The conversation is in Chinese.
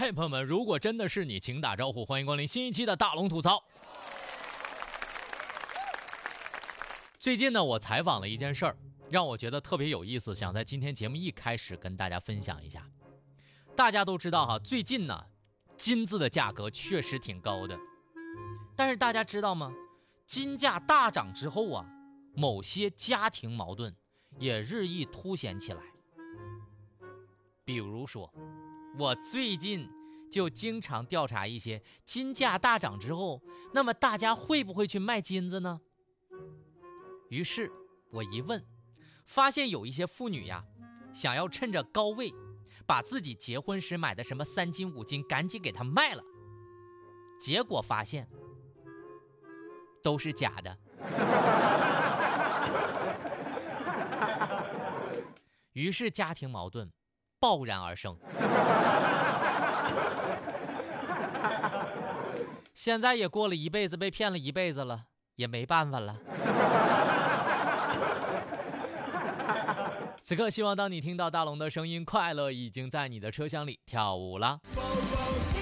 哎，朋友们，如果真的是你，请打招呼，欢迎光临新一期的大龙吐槽。最近呢，我采访了一件事儿，让我觉得特别有意思，想在今天节目一开始跟大家分享一下。大家都知道哈，最近呢，金子的价格确实挺高的，但是大家知道吗？金价大涨之后啊，某些家庭矛盾也日益凸显起来。比如说，我最近就经常调查一些金价大涨之后，那么大家会不会去卖金子呢？于是我一问，发现有一些妇女呀，想要趁着高位，把自己结婚时买的什么3金5金赶紧给它卖了，结果发现都是假的。于是家庭矛盾爆然而生。现在也过了一辈子，被骗了一辈子了，也没办法了。此刻希望当你听到大龙的声音，快乐已经在你的车厢里跳舞了。